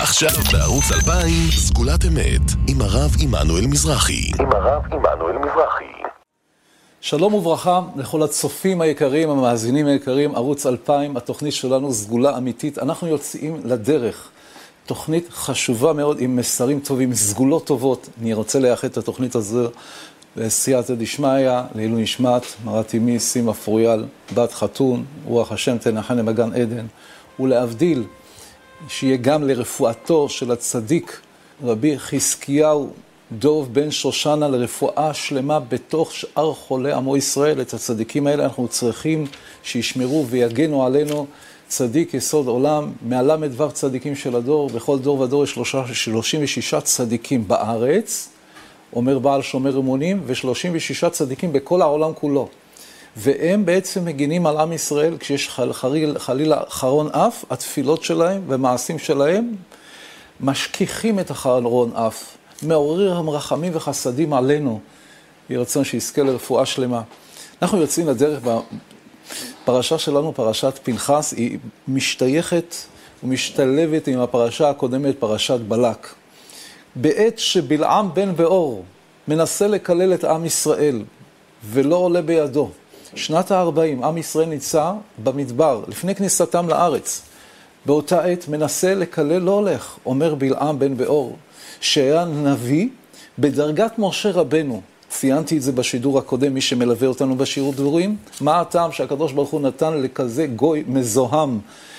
עכשיו בערוץ 2000, סגולת אמת, עם הרב עמנואל מזרחי. שלום וברכה לכל הצופים היקרים, המאזינים היקרים, ערוץ 2000, התוכנית שלנו סגולה אמיתית. אנחנו יוצאים לדרך, תוכנית חשובה מאוד עם מסרים טובים, סגולות טובות. אני רוצה לייחד את התוכנית הזו בסייעתא דשמיא, לעילוי נשמת מרת אמי סימה פרויאל, בת חתון, רוח השם תנחם בגן עדן, ולהבדיל שיהיה גם לרפואתו של הצדיק רבי חזקיהו דוב בן שושנה, לרפואה שלמה בתוך שאר חולי עמו ישראל. את הצדיקים האלה אנחנו צריכים שישמרו ויגנו עלינו. צדיק יסוד עולם, מהלמד דבר צדיקים של הדור, בכל דור ודור יש 36 צדיקים בארץ, אומר בעל שומר אמונים, ו36 צדיקים בכל העולם כולו. והם בעצם מגינים על עם ישראל, כשיש חלילה חרון אף, התפילות שלהם ומעשים שלהם משכיחים את החרון אף, מעורר רחמים וחסדים עלינו, יהי רצון שיזכה לרפואה שלמה. אנחנו יוצאים לדרך בפרשה שלנו, פרשת פנחס, היא משתייכת ומשתלבת עם הפרשה הקודמת, פרשת בלק. בעת שבלעם בן באור מנסה לקלל את עם ישראל ולא עולה בידו, שנת ה-40, עם ישראל נמצא במדבר, לפני כניסתם לארץ. באותה עת מנסה לקלל, לא הולך, אומר בלעם בן באור, שהיה נביא בדרגת משה רבנו. ציינתי את זה בשידור הקודם, מי שמלווה אותנו בשיעור דבורים. מה הטעם שהקדוש ברוך הוא נתן לכזה גוי מזוהם,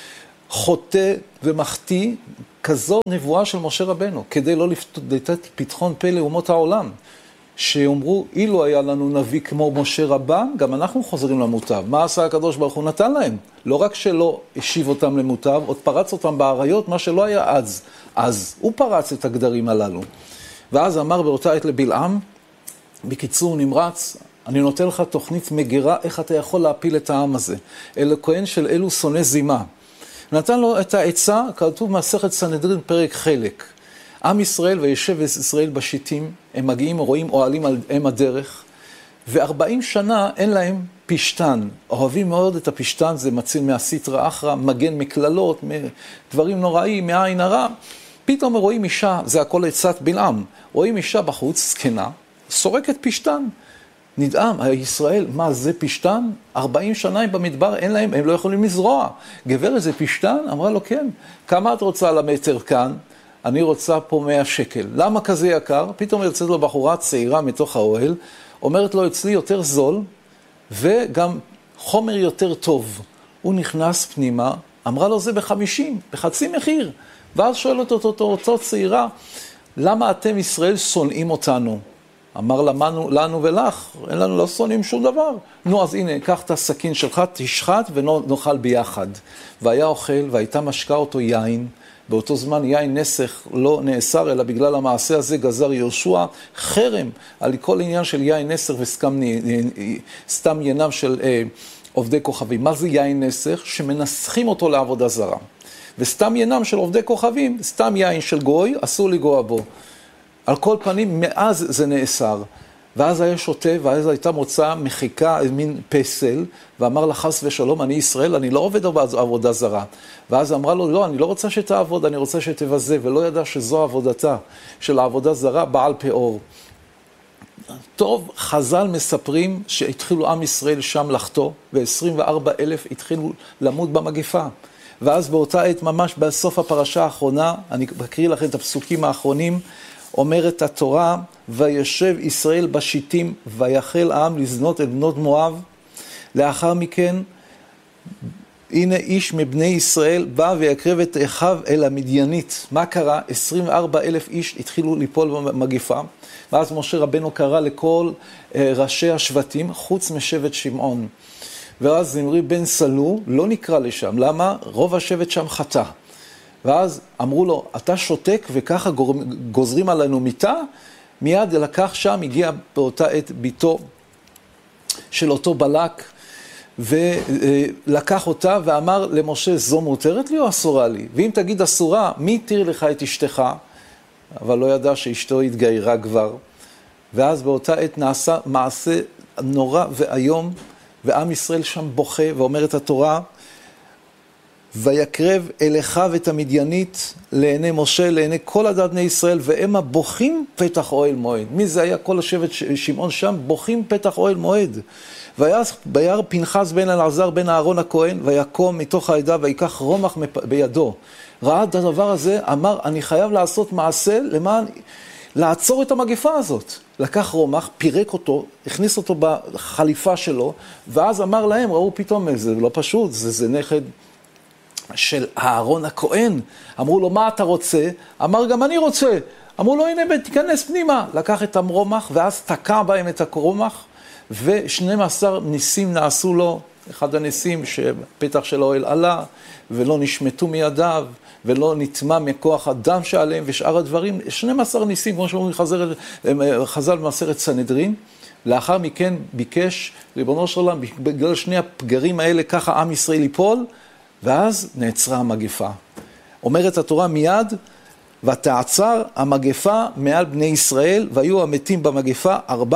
חוטא ומחטיא, כזו נבואה של משה רבנו, כדי לא לתת פתחון פה לאומות העולם. שאומרו, אילו היה לנו נביא כמו משה רבן, גם אנחנו חוזרים למוטב. מה עשה הקדוש ברוך הוא? נתן להם. לא רק שלא השיב אותם למוטב, עוד פרץ אותם בעריות, מה שלא היה אז הוא פרץ את הגדרים הללו. ואז אמר באותה עת לבלעם, בקיצור נמרץ, אני נותן לך תוכנית מגירה, איך אתה יכול להפיל את העם הזה. אלוקיין של אלו שונא זימה. נתן לו את העצה, כתוב מסכת סנהדרין פרק חלק. עם ישראל וישב ישראל בשיטים, הם מגיעים, רואים אוהלים על אם הדרך, ו40 שנה אין להם פשטן. אוהבים מאוד את הפשטן, זה מציל מהסטרא אחרא, מגן מכללות, דברים נוראים, מעין הרע. פתאום רואים אישה, זה הכל עצת בלעם, רואים אישה בחוץ, זקנה, סורקת פשטן. נדהם, ישראל, מה זה פשטן? 40 שנה הם במדבר, אין להם, הם לא יכולים לזרוע. גברת, זה פשטן? אמרה לו, כן. כמה את רוצה על המטר כאן? אני רוצה פה 100 שקל. למה כזה יקר? פתאום יוצאת לו בחורה צעירה מתוך האוהל, אומרת לו, אצלי יותר זול, וגם חומר יותר טוב. הוא נכנס פנימה, אמרה לו, זה ב50, בחצי מחיר. ואז שואלת אותו צעירה, למה אתם ישראל שונאים אותנו? אמר לנו ולך, אין לנו לא שונאים שום דבר. נו, אז הנה, קח את הסכין שלך, תשחט ונאכל ביחד. והיה אוכל, והייתה משקה אותו יין. באותו זמן יין נסך לא נאסר, אלא בגלל המעשה הזה גזר יהושע חרם על כל עניין של יין נסך וסתם ינם של עובדי כוכבים. מה זה יין נסך? שמנסחים אותו לעבודה זרה. וסתם ינם של עובדי כוכבים, סתם יין של גוי, אסור לגוע בו. על כל פנים, מאז זה נאסר. ואז היה שוטה, ואז הייתה מוצאה מחיקה, מין פסל, ואמר לה, חס ושלום, אני ישראל, אני לא עובד בעבודה זרה. ואז אמרה לו, לא, אני לא רוצה שתעבוד, אני רוצה שתבזה, ולא ידע שזו עבודתה של העבודה זרה, בעל פאור. טוב, חז"ל מספרים שהתחילו עם ישראל שם לחטוא, ו24,000 התחילו למות במגפה. ואז באותה עת, ממש בסוף הפרשה האחרונה, אני אקריא לכם את הפסוקים האחרונים, אומרת התורה, וישב ישראל בשיטים, ויחל העם לזנות את בנות מואב. לאחר מכן, הנה איש מבני ישראל בא ויקרב את אחיו אל המדיינית. מה קרה? 24,000 איש התחילו ליפול במגפה. ואז משה רבנו קרא לכל ראשי השבטים, חוץ משבט שמעון. ואז זמרי בן סלו לא נקרא לשם. למה? רוב השבט שם חטא. ואז אמרו לו, אתה שותק וככה גוזרים עלינו מיטה? מיד לקח שם, הגיע באותה עת ביתו של אותו בלק, ולקח אותה ואמר למשה, זו מותרת לי או אסורה לי? ואם תגיד אסורה, מי יתיר לך את אשתך? אבל לא ידע שאשתו התגיירה כבר. ואז באותה עת נעשה מעשה נורא ואיום, ועם ישראל שם בוכה, ואומרת התורה, ויקרב אל אחיו את המדיינית לעיני משה, לעיני כל עדת בני ישראל, והם הבוכים פתח אוהל מועד. מי זה היה? כל השבט שמעון שם, בוכים פתח אוהל מועד. וירא פנחס בן אלעזר בן אהרון הכהן, ויקום מתוך העדה, ויקח רומח בידו. ראה את הדבר הזה, אמר, אני חייב לעשות מעשה למען לעצור את המגפה הזאת. לקח רומח, פירק אותו, הכניס אותו בחליפה שלו, ואז אמר להם, ראו פתאום, זה לא פשוט, זה נכד של אהרון הכהן. אמרו לו, מה אתה רוצה? אמר, גם אני רוצה. אמרו לו, הנה, תיכנס פנימה. לקח את הרומח, ואז תקע בהם את הרומח, ו12 ניסים נעשו לו. אחד הניסים שפתח של האוהל עלה, ולא נשמטו מידיו, ולא נטמע מכוח הדם שעליהם, ושאר הדברים, 12 ניסים, כמו שאומרים חז"ל במסכת סנהדרין. לאחר מכן ביקש ריבונו של עולם, בגלל שני הפגרים האלה, ככה עם ישראל ייפול, ואז נעצרה המגפה. אומרת התורה מיד, ותעצר המגפה מעל בני ישראל, והיו המתים במגפה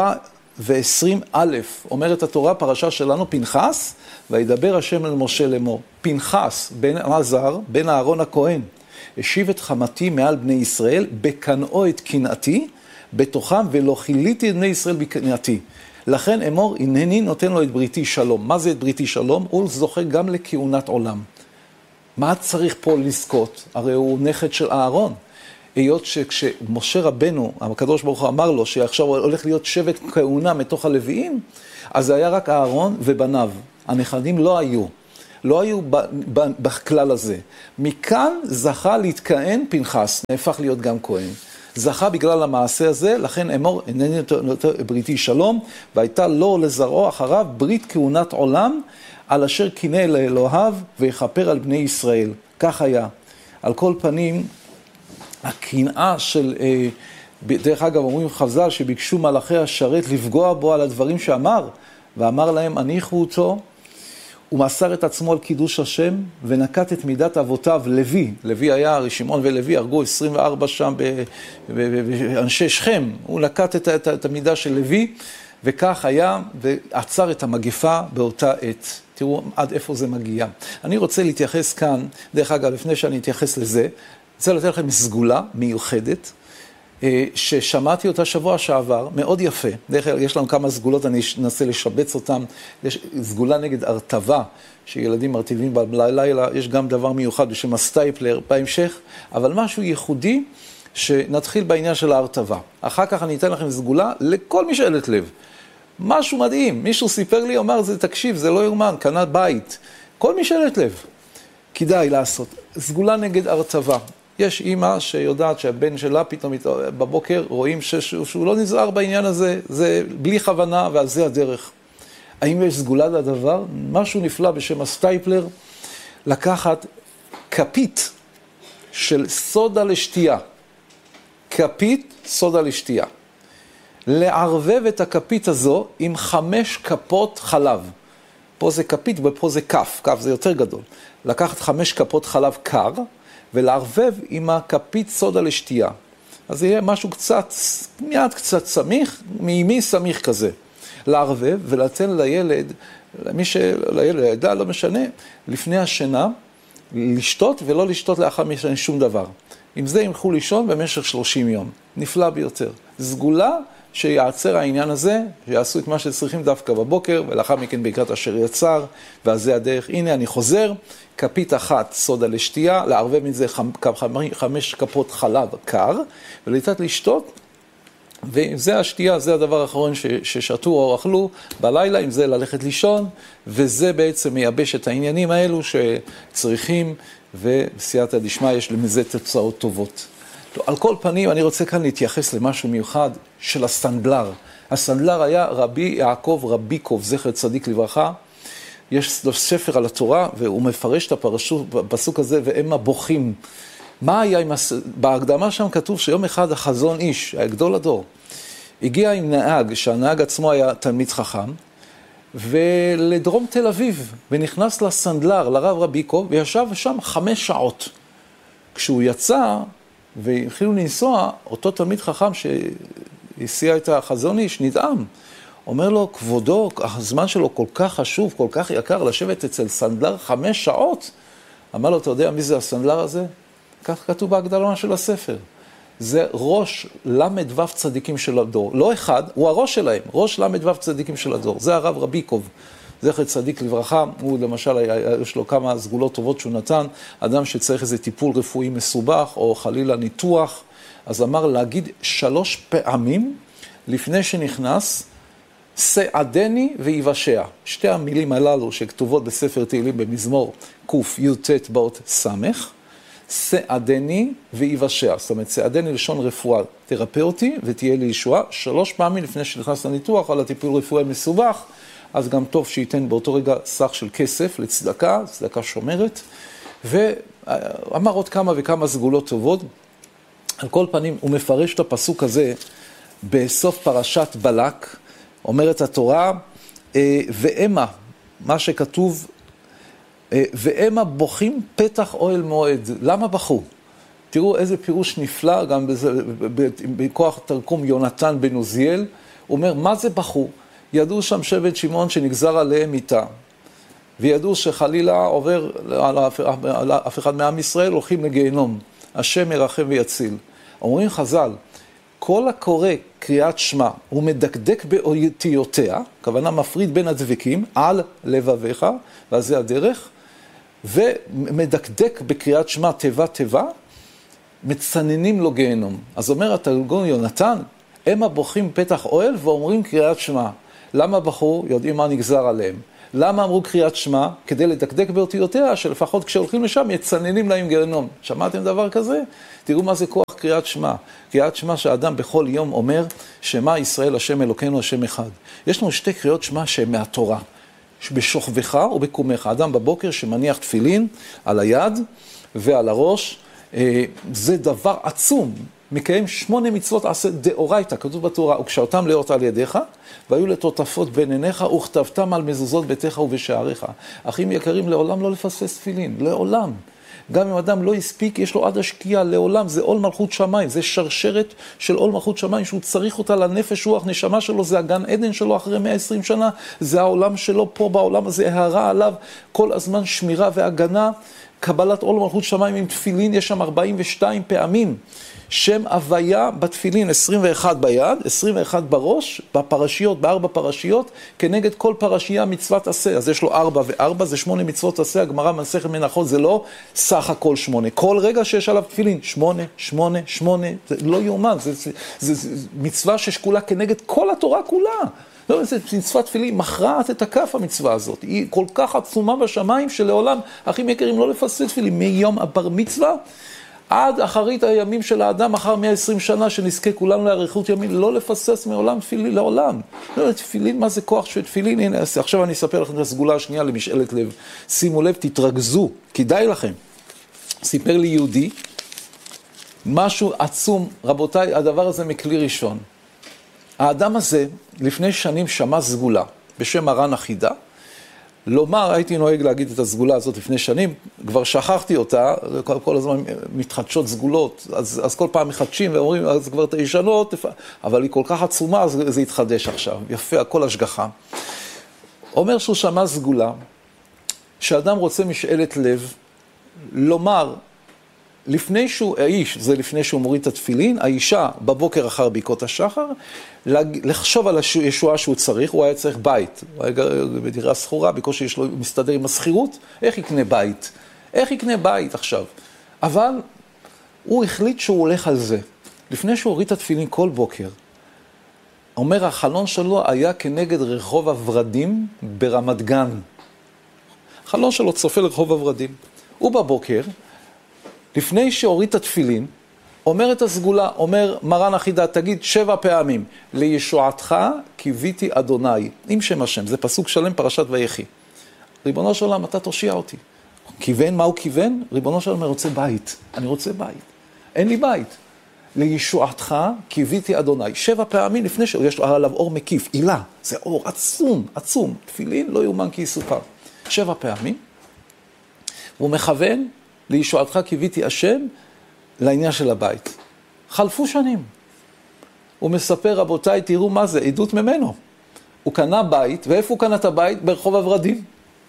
24,000. אומרת התורה, פרשה שלנו, פנחס, וידבר השם אל משה לאמור. פנחס בן אלעזר, בן אהרון הכהן, השיב את חמתי מעל בני ישראל, בקנאו את קנאתי, בתוכם, ולא חיליתי את בני ישראל בקנאתי. לכן אמור, הנני נותן לו את בריתי שלום. מה זה את בריתי שלום? הוא זוכה גם לכהונת עולם. מה צריך פה לזכות? הרי הוא נכד של אהרון. היות שכשמשה רבנו, הקדוש ברוך הוא אמר לו, שעכשיו הוא הולך להיות שבט כהונה מתוך הלוויים, אז זה היה רק אהרון ובניו. הנכדים לא היו בכלל הזה. מכאן זכה להתכהן פנחס, נהפך להיות גם כהן. זכה בגלל המעשה הזה, לכן אמור, הנני נותן בריתי שלום, והייתה לו לזרעו אחריו ברית כהונת עולם, על אשר קינא לאלוהיו ויכפר על בני ישראל. כך היה. על כל פנים, הקנאה של, דרך אגב, אומרים חז"ל שביקשו מלאכי השרת לפגוע בו על הדברים שאמר, ואמר להם, הניחו אותו, הוא מסר את עצמו על קידוש השם, ונקט את מידת אבותיו לוי. לוי היה, שמעון ולוי הרגו 24 שם באנשי שכם. הוא נקט את המידה של לוי, וכך היה, ועצר את המגפה באותה עת. תראו עד איפה זה מגיע. אני רוצה להתייחס כאן, דרך אגב, לפני שאני אתייחס לזה, אני רוצה לתת לכם סגולה מיוחדת, ששמעתי אותה שבוע שעבר, מאוד יפה. דרך אגב, יש לנו כמה סגולות, אני אנסה לשבץ אותם. יש סגולה נגד הרטבה, שילדים מרטיבים בלילה, יש גם דבר מיוחד בשם הסטייפלר בהמשך, אבל משהו ייחודי, שנתחיל בעניין של ההרטבה. אחר כך אני אתן לכם סגולה לכל משאלת לב. משהו מדהים, מישהו סיפר לי, אומר, תקשיב, זה לא יאומן, קנה בית. כל משאלת לב, כדאי לעשות. סגולה נגד הרטבה. יש אימא שיודעת שהבן שלה פתאום בבוקר רואים שהוא לא נזהר בעניין הזה, זה בלי כוונה ועל זה הדרך. האם יש סגולה לדבר? משהו נפלא בשם הסטייפלר, לקחת כפית של סודה לשתייה. כפית סודה לשתייה. לערבב את הכפית הזו עם 5 כפות חלב. פה זה כפית ופה זה כף, כף זה יותר גדול. לקחת 5 כפות חלב קר, ולערבב עם הכפית סודה לשתייה. אז זה יהיה משהו קצת, מיד קצת סמיך, מימי סמיך כזה. לערבב ולתן לילד, לילד, לא משנה, לפני השינה, לשתות ולא לשתות לאחר משנה שום דבר. עם זה ילכו לישון במשך 30 יום. נפלא ביותר. סגולה שיעצר העניין הזה, שיעשו את מה שצריכים דווקא בבוקר, ולאחר מכן בעיקרת אשר יצר, ואז זה הדרך. הנה אני חוזר, כפית אחת סודה לשתייה, לערבב מזה 5 כפות חלב קר, ולתת לשתות, וזה השתייה, זה הדבר האחרון ששתו או אכלו בלילה, עם זה ללכת לישון, וזה בעצם מייבש את העניינים האלו שצריכים, ובסייעתא דשמיא יש לזה תוצאות טובות. על כל פנים, אני רוצה כאן להתייחס למשהו מיוחד של הסנדלר. הסנדלר היה רבי יעקב רביקוב, זכר צדיק לברכה. יש לו ספר על התורה, והוא מפרש את הפסוק הזה, והם הבוכים. מה היה בהקדמה שם כתוב שיום אחד החזון איש, הגדול הדור, הגיע עם נהג, שהנהג עצמו היה תלמיד חכם, ולדרום תל אביב, ונכנס לסנדלר, לרב רביקוב, וישב שם 5 שעות. כשהוא יצא, והתחילו לנסוע, אותו תלמיד חכם שהסיע את החזון איש, נדהם. אומר לו, כבודו, הזמן שלו כל כך חשוב, כל כך יקר, לשבת אצל סנדלר 5 שעות. אמר לו, אתה יודע מי זה הסנדלר הזה? כך כתוב בהגדרה של הספר. זה ראש למדוו צדיקים של הדור. לא אחד, הוא הראש שלהם, ראש למדוו צדיקים של הדור. זה הרב רביקוב, זכר צדיק לברכה. הוא למשל, יש לו כמה סגולות טובות שהוא נתן. אדם שצריך איזה טיפול רפואי מסובך, או חלילה ניתוח, אז אמר להגיד 3 פעמים לפני שנכנס, סעדני ויבשע. 2 המילים הללו שכתובות בספר תהילים במזמור ק"ט באות סמך, סעדני ויבשע. זאת אומרת, סעדני לשון רפואה, תרפא אותי ותהיה לי ישועה. 3 פעמים לפני שנכנס לניתוח על הטיפול רפואי מסובך, אז גם טוב שייתן באותו רגע סך של כסף לצדקה, צדקה שומרת. ואמר עוד כמה וכמה סגולות טובות. על כל פנים, הוא מפרש את הפסוק הזה בסוף פרשת בלק, אומרת התורה, ואמה, מה שכתוב, ואמה בוכים פתח אוהל מועד. למה בכו? תראו איזה פירוש נפלא, גם בכוח תרגום יונתן בן עוזיאל, הוא אומר, מה זה בכו? ידעו שם שבט שמעון שנגזר עליהם מיתה, וידעו שחלילה עובר על אף אחד מעם ישראל, הולכים לגיהנום. השם ירחם ויציל. אומרים חז"ל, כל הקורא קריאת שמע, הוא מדקדק באותיותיה, כוונה מפריד בין הדבקים, על לבביך, ואז זה הדרך, ומדקדק בקריאת שמע תיבה תיבה, מצננים לו גיהנום. אז אומר התרגום יונתן, הם הבוכים פתח אוהל ואומרים קריאת שמע. למה בחרו? יודעים מה נגזר עליהם. למה אמרו קריאת שמע? כדי לדקדק באותיותיה, שלפחות כשהולכים לשם יצננים להם גיהנום. שמעתם דבר כזה? תראו מה זה כוח קריאת שמע. קריאת שמע שהאדם בכל יום אומר, שמע ישראל השם אלוקינו השם אחד. יש לנו 2 קריאות שמע שהן מהתורה. בשוכבך ובקומך. האדם בבוקר שמניח תפילין על היד ועל הראש, זה דבר עצום. מקיים 8 מצוות עשה דאורייתא, כתוב בתורה, וקשרתם לאות על ידיך, והיו לטוטפות בין עיניך, וכתבתם על מזוזות ביתך ובשעריך. אחים יקרים, לעולם לא לפספס תפילין, לעולם. גם אם אדם לא הספיק, יש לו עד השקיעה, לעולם, זה עול מלכות שמיים, זה שרשרת של עול מלכות שמיים, שהוא צריך אותה לנפש רוח נשמה שלו, זה הגן עדן שלו אחרי 120 שנה, זה העולם שלו פה בעולם הזה, הערה עליו, כל הזמן שמירה והגנה, קבלת עול מלכות שמיים עם תפילין, יש שם 42 פעמים. שם הוויה בתפילין, 21 ביד, 21 בראש, בפרשיות, ב4 פרשיות, כנגד כל פרשייה מצוות עשה. אז יש לו 4 ו4, זה 8 מצוות עשה, הגמרא מסכת מנחות, זה לא סך הכל 8. כל רגע שיש עליו תפילין, 8, 8, 8, זה לא יאומן, זה מצווה ששקולה כנגד כל התורה כולה. לא, זה מצוות תפילין, מכרעת את הכף המצווה הזאת. היא כל כך עצומה בשמיים שלעולם, אחים יקרים, לא לפספס תפילין, מיום הבר מצווה, עד אחרית הימים של האדם, אחר 120 שנה, שנזכה כולנו לאריכות ימים, לא לפסס מעולם תפילין, לעולם. לא, תפילין, מה זה כוח של תפילין? הנה, עכשיו אני אספר לכם את הסגולה השנייה למשאלת לב. שימו לב, תתרכזו, כדאי לכם. סיפר לי יהודי, משהו עצום, רבותיי, הדבר הזה מכלי ראשון. האדם הזה, לפני שנים שמע סגולה, בשם מרן החידה, לומר, הייתי נוהג להגיד את הסגולה הזאת לפני שנים, כבר שכחתי אותה, כל הזמן מתחדשות סגולות, אז כל פעם מחדשים ואומרים, אז כבר ישנות, אבל היא כל כך עצומה, אז זה יתחדש עכשיו. יפה, הכל השגחה. אומר שהוא שמע סגולה, שאדם רוצה משאלת לב, לומר, לפני שהוא, האיש, זה לפני שהוא מוריד את התפילין, האישה בבוקר אחר ברכות השחר, לחשוב על הישועה שהוא צריך, הוא היה צריך בית, הוא היה בדירה סחורה, בקושי יש לו מסתדר עם הסחירות, איך יקנה בית? איך יקנה בית עכשיו? אבל הוא החליט שהוא הולך על זה. לפני שהוא הוריד את התפילין כל בוקר, אומר, החלון שלו היה כנגד רחוב הוורדים ברמת גן. החלון שלו צופה לרחוב הוורדים. הוא בבוקר, לפני שהוריד את התפילין, אומר את הסגולה, אומר מרן החידה, תגיד 7 פעמים, לישועתך קיוויתי אדוני, עם שם השם, זה פסוק שלם פרשת ויחי. ריבונו של עולם, אתה תושיע אותי. כיוון, מה הוא כיוון? ריבונו של עולם, אני רוצה בית, אני רוצה בית. אין לי בית. לישועתך קיוויתי אדוני. 7 פעמים לפני שיש עליו אור מקיף, עילה, זה אור עצום, עצום. תפילין לא יאומן כי יסופר. 7 פעמים, הוא מכוון, לישועתך קיוויתי השם, לעניין של הבית. חלפו שנים. הוא מספר, רבותיי, תראו מה זה, עדות ממנו. הוא קנה בית, ואיפה הוא קנה את הבית? ברחוב הוורדים.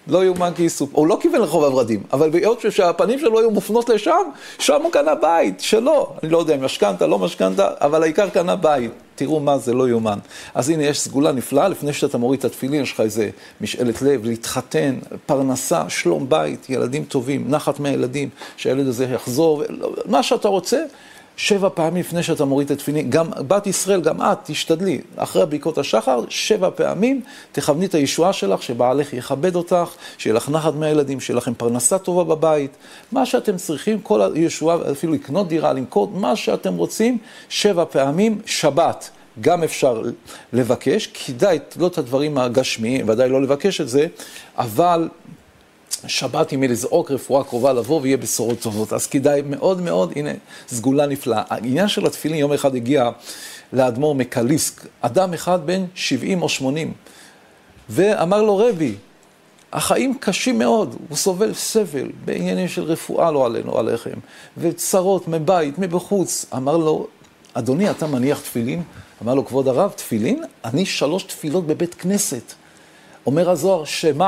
לא יאומן כי יסופר. הוא לא כיוון לרחוב הוורדים, אבל בהיות שהפנים שלו היו מופנות לשם, שם הוא קנה בית שלו. אני לא יודע אם משכנתה, לא משכנתה, אבל העיקר קנה בית. תראו מה זה, לא יאומן. אז הנה יש סגולה נפלאה, לפני שאתה מוריד את התפילין, יש לך איזה משאלת לב, להתחתן, פרנסה, שלום בית, ילדים טובים, נחת מהילדים, שהילד הזה יחזור, מה שאתה רוצה, 7 פעמים לפני שאתה מוריד את התפילין, גם בת ישראל, גם את, תשתדלי, אחרי ברכות השחר, 7 פעמים, תכווני את הישועה שלך, שבעלך יכבד אותך, שיהיה לך נחת מהילדים, שיהיה לכם פרנסה טובה בבית, מה שאתם צריכים, כל הישועה, אפילו לקנות דירה, למכור, מה שאתם רוצים, 7 פעמים, שבת. גם אפשר לבקש, כדאי לא את הדברים הגשמיים, ודאי לא לבקש את זה, אבל שבת אם יהיה לזעוק רפואה קרובה לבוא ויהיה בשורות טובות. אז כדאי מאוד מאוד, הנה, סגולה נפלאה. העניין של התפילין, יום אחד הגיע לאדמו"ר מקליסק, אדם אחד בן 70 או 80, ואמר לו רבי, החיים קשים מאוד, הוא סובל סבל, בעניינים של רפואה לא עלינו, עליכם, וצרות מבית, מבחוץ. אמר לו, אדוני, אתה מניח תפילין? אמר לו, כבוד הרב, תפילין? אני 3 תפילות בבית כנסת. אומר הזוהר,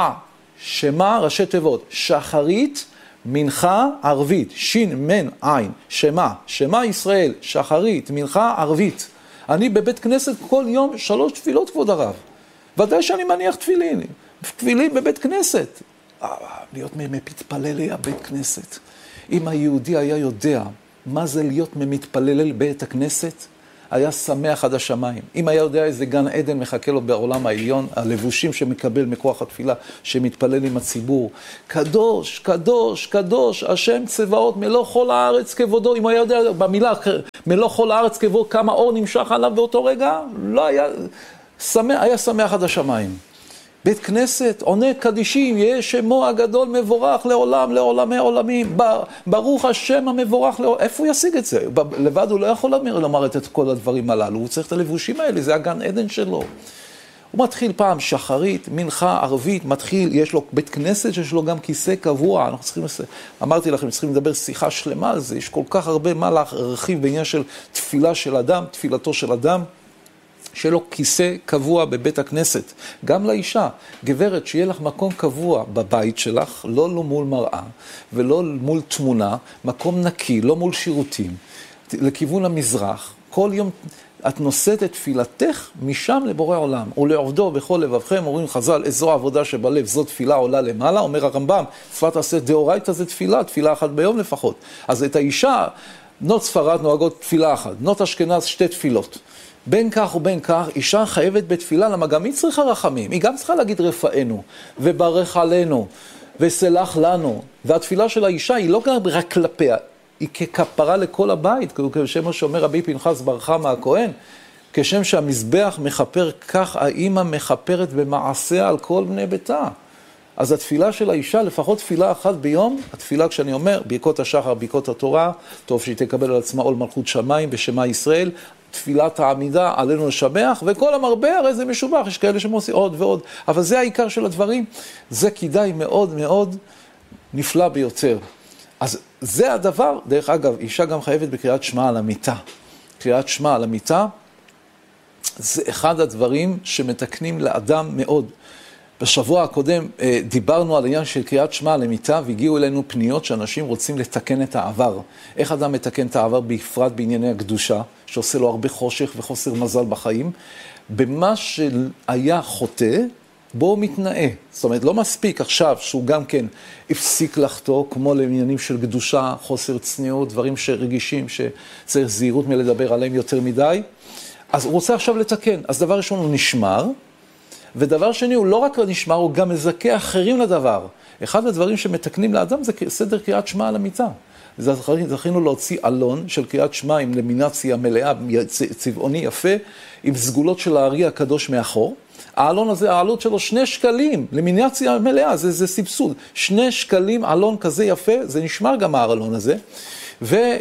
שמה ראשי תיבות, שחרית, מנחה, ערבית, שין, מן, עין, שמה ישראל, שחרית, מנחה, ערבית. אני בבית כנסת כל יום 3 תפילות, כבוד הרב. ודאי שאני מניח תפילין בבית כנסת. להיות מתפלל בבית כנסת. אם היהודי היה יודע מה זה להיות מתפלל בבית הכנסת, היה שמח עד השמיים. אם היה יודע איזה גן עדן מחכה לו בעולם העליון, הלבושים שמקבל מכוח התפילה, שמתפלל עם הציבור. קדוש, קדוש, קדוש, השם צבאות, מלוא כל הארץ כבודו. אם היה יודע במילה, מלוא כל הארץ כבודו, כמה אור נמשך עליו באותו רגע, לא היה שמח, היה שמח עד השמיים. בית כנסת, עונה קדישים, יהיה שמו הגדול מבורך לעולם, לעולמי עולמים, ברוך השם המבורך לעולם. איפה הוא ישיג את זה? לבד הוא לא יכול לומר את כל הדברים הללו, הוא צריך את הלבושים האלה, זה הגן עדן שלו. הוא מתחיל פעם שחרית, מנחה, ערבית, מתחיל, יש לו בית כנסת שיש לו גם כיסא קבוע, אנחנו צריכים, אמרתי לכם, צריכים לדבר שיחה שלמה על זה, יש כל כך הרבה מה להרחיב בעניין של תפילה של אדם, תפילתו של אדם, שיהיה לו כיסא קבוע בבית הכנסת. גם לאישה, גברת, שיהיה לך מקום קבוע בבית שלך, לא מול מראה ולא מול תמונה, מקום נקי, לא מול שירותים, לכיוון המזרח. כל יום את נושאת את תפילתך משם לבורא עולם. ולעובדו בכל לבבכם, אומרים חז"ל, איזו עבודה שבלב, זו תפילה עולה למעלה. אומר הרמב"ם, צפת עשה דאורייתא זה תפילה 1 ביום לפחות. אז את האישה, בנות ספרד נוהגות תפילה 1, בנות אשכנז 2 תפילות. בין כך ובין כך, אישה חייבת בתפילה, למה גם היא צריכה רחמים. היא גם צריכה להגיד רפאנו, וברך עלינו, וסלח לנו. והתפילה של האישה היא לא רק כלפיה, היא ככפרה לכל הבית, כשם שאומר רבי פנחס בר חמא הכהן, כשם שהמזבח מחפר, כך האמא מחפרת במעשיה על כל בני ביתה. אז התפילה של האישה, לפחות תפילה 1 ביום, התפילה כשאני אומר, ברכות השחר, ברכות התורה, טוב שהיא תקבל על עצמה עול מלכות שמיים בשמה ישראל, תפילת העמידה עלינו לשבח, וכל המרבה הרי זה משובח, יש כאלה שמוצאים עוד ועוד, אבל זה העיקר של הדברים, זה כדאי מאוד מאוד נפלא ביותר. אז זה הדבר, דרך אגב, אישה גם חייבת בקריאת שמע על המיטה. קריאת שמע על המיטה, זה אחד הדברים שמתקנים לאדם מאוד. בשבוע הקודם דיברנו על העניין של קריאת שמע על המיטה, והגיעו אלינו פניות שאנשים רוצים לתקן את העבר. איך אדם מתקן את העבר בפרט בענייני הקדושה, שעושה לו הרבה חושך וחוסר מזל בחיים? במה שהיה חוטא, בו הוא מתנאה. זאת אומרת, לא מספיק עכשיו שהוא גם כן הפסיק לחטוא, כמו לעניינים של קדושה, חוסר צניעות, דברים שרגישים, שצריך זהירות מלדבר עליהם יותר מדי. אז הוא רוצה עכשיו לתקן. אז דבר ראשון הוא נשמר, ודבר שני הוא לא רק נשמר, הוא גם מזכה אחרים לדבר. אחד הדברים שמתקנים לאדם זה סדר קריאת שמע על המיטה. זכינו להוציא אלון של קריאת שמע עם למינציה מלאה, צבעוני יפה, עם סגולות של הארי הקדוש מאחור. האלון הזה, העלות שלו 2 שקלים, למינציה מלאה, זה סבסוד. 2 שקלים, אלון כזה יפה, זה נשמר גם האלון הזה.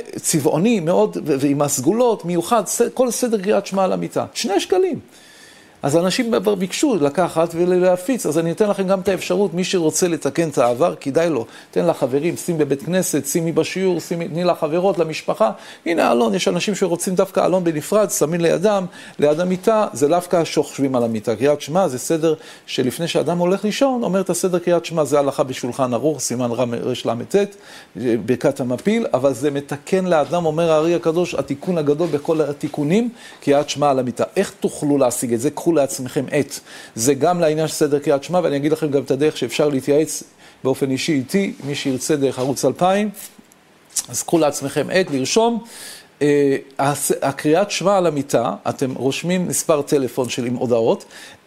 וצבעוני מאוד, ועם הסגולות מיוחד, כל סדר קריאת שמע על המיטה. 2 שקלים. אז אנשים ביקשו לקחת ולהפיץ, אז אני אתן לכם גם את האפשרות, מי שרוצה לתקן את העבר, כדאי לו, תן לחברים, שים בבית כנסת, שימי בשיעור, תני לחברות, למשפחה, הנה אלון, יש אנשים שרוצים דווקא אלון בנפרד, שמים לידם, ליד המיטה, זה דווקא שוכבים על המיטה, קריאת שמע זה סדר שלפני שאדם הולך לישון, אומר את הסדר קריאת שמע, זה הלכה בשולחן ערוך, סימן רש למתת, ברכת המפיל, אבל זה מתקן לאדם, אומר הארי הקדוש, התיקון הגדול בכל התיקונים, קריאת שמע על המיטה. איך תוכלו להשיג את זה? קחו לעצמכם עת. זה גם לעניין של סדר קריאת שמע, ואני אגיד לכם גם את הדרך שאפשר להתייעץ באופן אישי איתי, מי שירצה דרך ערוץ 2000, אז קחו לעצמכם עת, לרשום. הקריאת שמע על המיטה, אתם רושמים מספר טלפון של עם הודעות,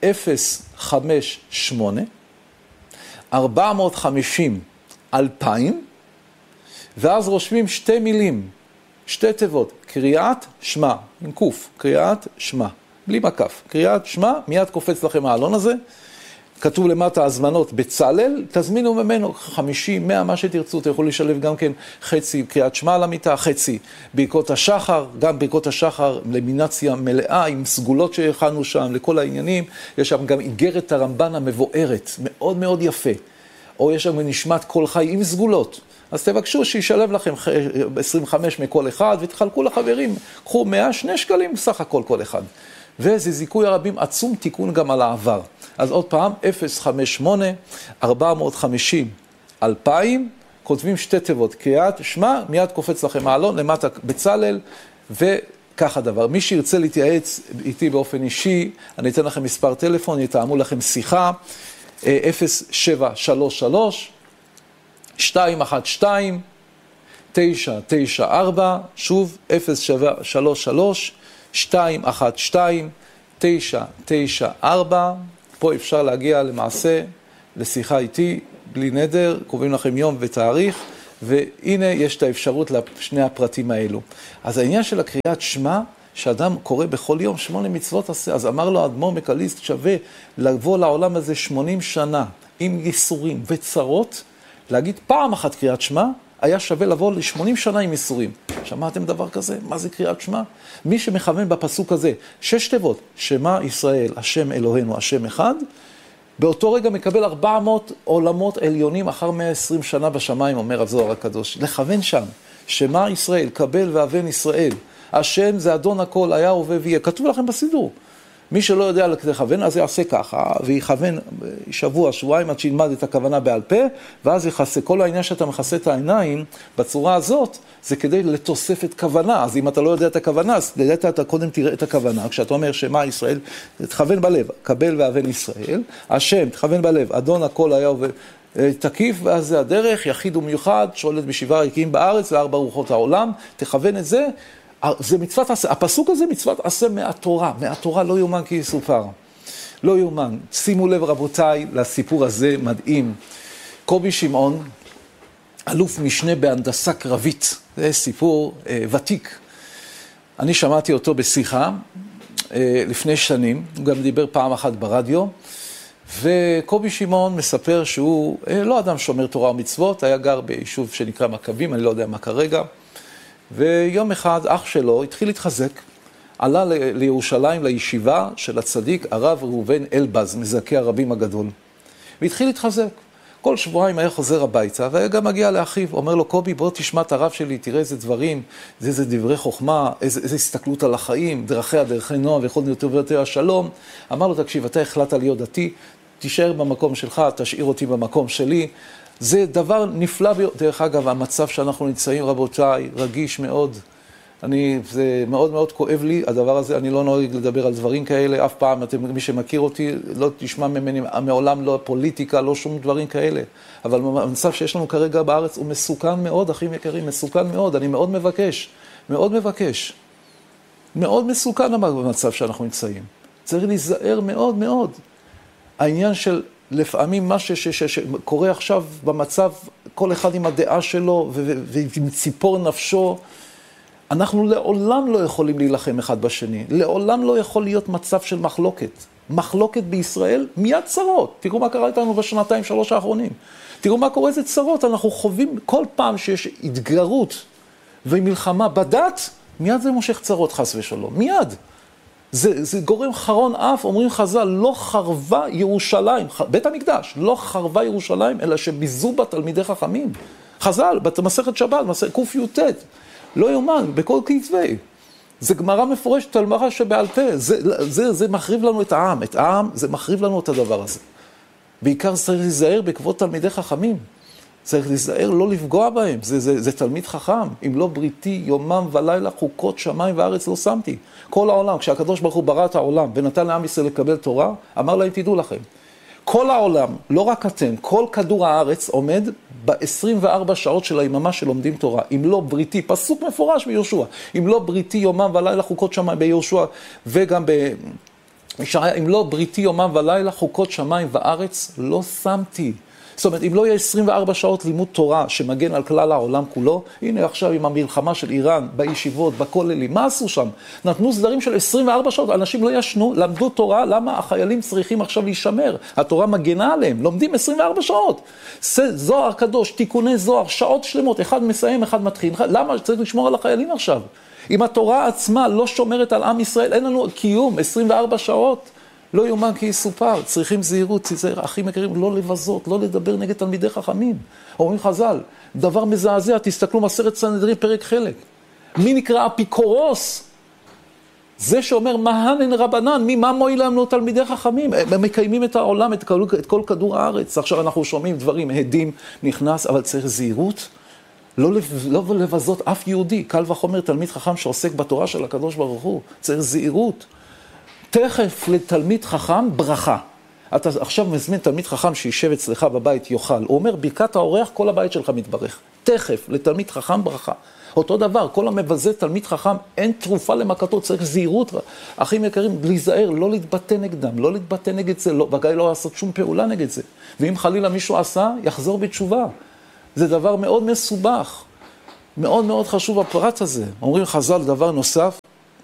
058 450 2000, ואז רושמים שתי מילים, שתי תיבות, קריאת שמע, עם קוף, קריאת שמע, בלי מקף, קריאת שמע, מיד קופץ לכם העלון הזה, כתוב למטה הזמנות בצלל, תזמינו ממנו 50, 100, מה שתרצו, אתם יכולים לשלב גם כן חצי קריאת שמע על המיטה, חצי ברכות השחר, גם ברכות השחר למינציה מלאה עם סגולות שהכנו שם, לכל העניינים, יש שם גם איגרת הרמב"ן המבוארת, מאוד מאוד יפה, או יש שם נשמת כל חי עם סגולות, אז תבקשו שישלב לכם 25 מכל אחד ותחלקו לחברים, קחו 100, 2 שקלים בסך הכל כל אחד. וזה זיכוי הרבים עצום, תיקון גם על העבר. אז עוד פעם, 058 450 2000, כותבים שתי תיבות, קריאת שמע, מיד קופץ לכם העלון, למטה בצלל, וכך הדבר. מי שירצה להתייעץ איתי באופן אישי, אני אתן לכם מספר טלפון, יתאמו לכם שיחה, 0733 212 994, שוב 0733 212 994, פה אפשר להגיע למעשה לשיחה איתי, בלי נדר, קובעים לכם יום ותאריך, והנה יש את האפשרות לשני הפרטים האלו. אז העניין של הקריאת שמע, שאדם קורא בכל יום 8 מצוות עשה, אז אמר לו אדמו"ר מקליסט, שווה לבוא לעולם הזה 80 שנה, עם ייסורים וצרות, להגיד פעם אחת קריאת שמע, היה שווה לבוא ל80 שנה עם ייסורים. שמעתם דבר כזה? מה זה קריאת שמע? מי שמכוון בפסוק הזה, 6 תיבות, שמע ישראל, השם אלוהינו, השם אחד, באותו רגע מקבל 400 עולמות עליונים אחר 120 שנה בשמיים, אומר הזוהר הקדוש. לכוון שם, שמע ישראל, קבל ואבן ישראל, השם זה אדון הכל, היה הווה ויהיה. כתוב לכם בסידור. מי שלא יודע לכוון, אז יעשה ככה, ויכוון שבוע, שבועיים, עד שילמד את הכוונה בעל פה, ואז יכסה. כל העניין שאתה מכסה את העיניים, בצורה הזאת, זה כדי לתוספת כוונה. אז אם אתה לא יודע את הכוונה, אז לדעת אתה קודם תראה את הכוונה. כשאתה אומר שמע ישראל, תכוון בלב, קבל ואבן ישראל, השם, תכוון בלב, אדון הכל היה תקיף, ואז זה הדרך, יחיד ומיוחד, שולט בשבעה ריקים בארץ, וארבע רוחות העולם, תכוון את זה, זה מצוות עשה, הפסוק הזה מצוות עשה מהתורה, מהתורה לא יאומן כי יסופר, לא יאומן. שימו לב רבותיי לסיפור הזה מדהים. קובי שמעון, אלוף משנה בהנדסה קרבית, זה סיפור ותיק. אני שמעתי אותו בשיחה לפני שנים, הוא גם דיבר פעם אחת ברדיו, וקובי שמעון מספר שהוא לא אדם שומר תורה ומצוות, היה גר ביישוב שנקרא מכבים, אני לא יודע מה כרגע, ויום אחד אח שלו התחיל להתחזק, עלה לירושלים לישיבה של הצדיק הרב ראובן אלבז, מזכה הרבים הגדול, והתחיל להתחזק. כל שבועיים היה חוזר הביתה, והיה גם מגיע לאחיו, אומר לו, קובי, בוא תשמע את הרב שלי, תראה איזה דברים, איזה דברי חוכמה, איזה הסתכלות על החיים, דרכיה, דרכי נועם, ויכול יותר ויותר השלום. אמר לו, תקשיב, אתה החלטת להיות דתי, תישאר במקום שלך, תשאיר אותי במקום שלי. זה דבר נפלא, דרך אגב, המצב שאנחנו נמצאים, רבותיי, רגיש מאוד. זה מאוד מאוד כואב לי, הדבר הזה, אני לא נוהג לדבר על דברים כאלה, אף פעם, מי שמכיר אותי, לא תשמע ממני, מעולם לא פוליטיקה, לא שום דברים כאלה. אבל המצב שיש לנו כרגע בארץ הוא מסוכן מאוד, אחים יקרים, מסוכן מאוד, אני מאוד מבקש, מאוד מבקש. מאוד מסוכן במצב שאנחנו נמצאים. צריך להיזהר מאוד מאוד. העניין של לפעמים מה שקורה עכשיו במצב, כל אחד עם הדעה שלו ועם ציפור נפשו, אנחנו לעולם לא יכולים להילחם אחד בשני. לעולם לא יכול להיות מצב של מחלוקת. מחלוקת בישראל מיד צרות. תראו מה קרה איתנו בשנתיים, 3 האחרונים. תראו מה קורה, איזה צרות. אנחנו חווים כל פעם שיש התגרות ומלחמה בדת, מיד זה מושך צרות חס ושלום. מיד. זה גורם חרון אף, אומרים חז"ל, לא חרבה ירושלים, בית המקדש, לא חרבה ירושלים, אלא שביזו בה תלמידי חכמים. חז"ל, במסכת שבת, מסכת ק"ט, לא יאומן, בכל כתבי. זה גמרא מפורשת, תלמרה שבעל פה, זה מחריב לנו את העם, זה מחריב לנו את הדבר הזה. בעיקר צריך להיזהר בעקבות תלמידי חכמים. צריך להיזהר לא לפגוע בהם, זה תלמיד חכם. אם לא בריתי יומם ולילה חוקות שמיים וארץ לא שמתי. כל העולם, כשהקדוש ברוך הוא ברא את העולם ונתן לעם ישראל לקבל תורה, אמר להם תדעו לכם. כל העולם, לא רק אתם, כל כדור הארץ עומד ב-24 שעות של היממה שלומדים תורה. אם לא בריתי, פסוק מפורש ביהושע, אם לא בריתי יומם ולילה חוקות שמיים ביהושע וגם בישעיה, אם לא בריתי יומם ולילה חוקות שמיים וארץ לא שמתי. זאת אומרת, אם לא יהיה 24 שעות לימוד תורה שמגן על כלל העולם כולו, הנה עכשיו עם המלחמה של איראן, בישיבות, בכוללים, מה עשו שם? נתנו סדרים של 24 שעות, אנשים לא ישנו, למדו תורה, למה החיילים צריכים עכשיו להישמר? התורה מגנה עליהם, לומדים 24 שעות. זוהר קדוש, תיקוני זוהר, שעות שלמות, אחד מסיים, אחד מתחיל. למה צריך לשמור על החיילים עכשיו? אם התורה עצמה לא שומרת על עם ישראל, אין לנו קיום 24 שעות. לא יאומן כי יסופר, צריכים זהירות, אחים יקרים, לא לבזות, לא לדבר נגד תלמידי חכמים. אומרים חז"ל, דבר מזעזע, תסתכלו מסכת סנהדרין פרק חלק. מי נקרא אפיקורוס? זה שאומר, מהנן רבנן, מה מועיל לנו תלמידי חכמים? הם מקיימים את העולם, את כל כדור הארץ. עכשיו אנחנו שומעים דברים, הדים נכנס, אבל צריך זהירות. לא לבזות אף יהודי, קל וחומר תלמיד חכם שעוסק בתורה של הקדוש ברוך הוא. צריך זהירות. תכף לתלמיד חכם ברכה. אתה עכשיו מזמין תלמיד חכם שישב אצלך בבית יאכל. הוא אומר, ברכת האורח, כל הבית שלך מתברך. תכף לתלמיד חכם ברכה. אותו דבר, כל המבזה תלמיד חכם, אין תרופה למכתו, צריך זהירות. אחים יקרים, להיזהר, לא להתבטא נגדם, לא להתבטא נגד זה, ודאי לא לעשות שום פעולה נגד זה. ואם חלילה מישהו עשה, יחזור בתשובה. זה דבר מאוד מסובך. מאוד מאוד חשוב הפרט הזה. אומרים חז"ל דבר נוסף,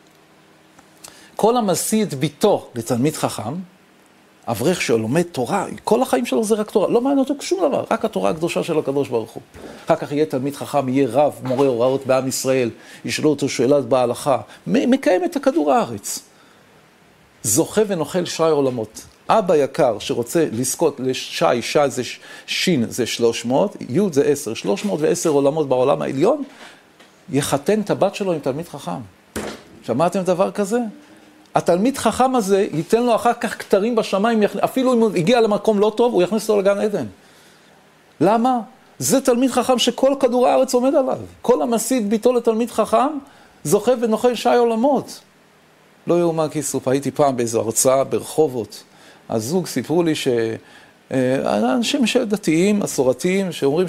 כל המשיא את ביתו לתלמיד חכם, אברך שלומד תורה, כל החיים שלו זה רק תורה, לא מעניין אותו שום דבר, רק התורה הקדושה של הקדוש ברוך הוא. אחר כך יהיה תלמיד חכם, יהיה רב, מורה הוראות בעם ישראל, ישאלו אותו שאלת בהלכה, מקיים את הכדור הארץ. זוכה ונוכל שי עולמות. אבא יקר שרוצה לזכות לשי, שי זה שין זה 300, י' זה 10, 310 עולמות בעולם העליון, יחתן את הבת שלו עם תלמיד חכם. שמעתם דבר כזה? התלמיד חכם הזה ייתן לו אחר כך כתרים בשמיים, אפילו אם הוא הגיע למקום לא טוב, הוא יכניס לו לגן עדן. למה? זה תלמיד חכם שכל כדור הארץ עומד עליו. כל המשיא את ביתו לתלמיד חכם, זוכה ונוכל שי עולמות. לא יאומן כי יסופר. הייתי פעם באיזו הרצאה ברחובות. הזוג סיפרו לי שאנשים דתיים, מסורתיים, שאומרים